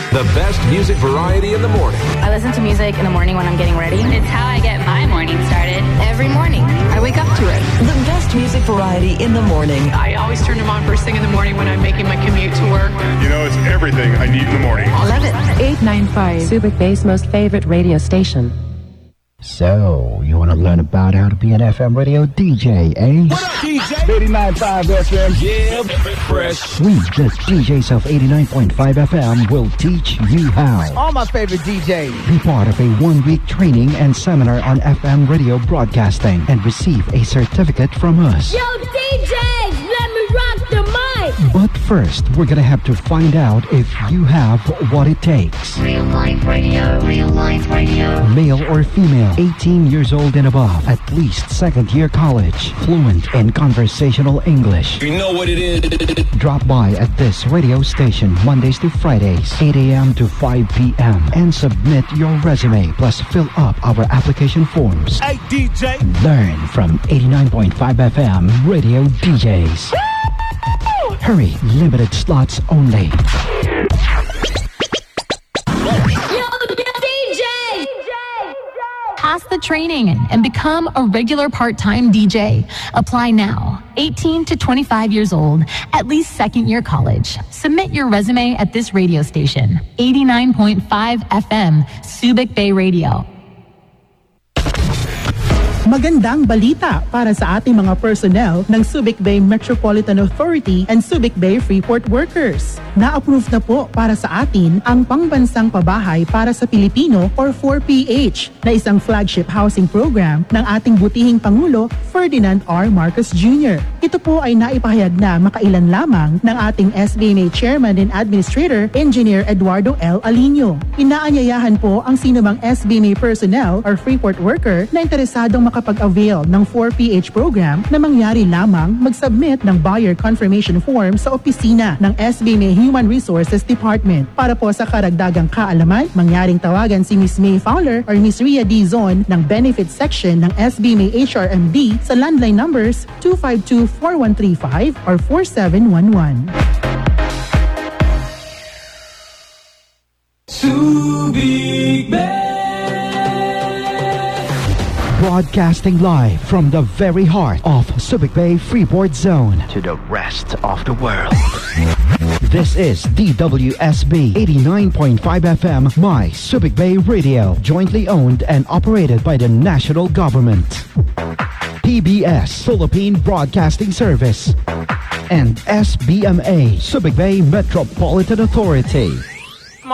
The best music variety in the morning. I listen to music in the morning when I'm getting ready. It's how I get my morning started. Every morning, I wake up to it. The best music variety in the morning. I always turn them on first thing in the morning when I'm making my commute to work. You know, it's everything I need in the morning. I love it. 895, Subic Bay's most favorite radio station. So, you want to learn about how to be an FM radio DJ, eh? What up, DJ? 89.5 FM. Yeah, fresh. We, the DJs of 89.5 FM, will teach you how. All my favorite DJs. Be part of a 1-week training and seminar on FM radio broadcasting and receive a certificate from us. Yo, DJs, let me rock the mic. But first, we're gonna have to find out if you have what it takes. Real life radio, real life radio. Male or female, 18 years old and above, at least second-year college, fluent in conversational English. You know what it is. Drop by at this radio station Mondays to Fridays, 8 a.m. to 5 p.m. and submit your resume plus fill up our application forms. Hey, DJ. Learn from 89.5 FM radio DJs. Hurry, limited slots only. Yo, DJ. Pass the training and become a regular part-time DJ. Apply now. 18 to 25 years old, at least second-year college. Submit your resume at this radio station, 89.5 FM, Subic Bay Radio. Magandang balita para sa ating mga personnel ng Subic Bay Metropolitan Authority and Subic Bay Freeport workers. Na-approve na po para sa atin ang Pangbansang Pabahay para sa Pilipino or 4PH na isang flagship housing program ng ating butihing Pangulo Ferdinand R. Marcos Jr. Ito po ay naipahayag na makailan lamang ng ating SBMA Chairman and Administrator Engineer Eduardo L. Alino. Inaanyayahan po ang sinumang SBMA personnel or Freeport worker na interesadong makapag-avail ng 4PH program na mangyari lamang mag-submit ng buyer confirmation form sa opisina ng SBMA Human Resources Department. Para po sa karagdagang kaalaman, mangyaring tawagan si Ms. May Fowler or Ms. Ria Dizon ng Benefits Section ng SBMA HRMD sa landline numbers 252-4135 or 4711. Subic Bay. Broadcasting live from the very heart of Subic Bay Freeport Zone to the rest of the world. This is DWSB 89.5 FM, My Subic Bay Radio, jointly owned and operated by the national government. PBS, Philippine Broadcasting Service, and SBMA, Subic Bay Metropolitan Authority.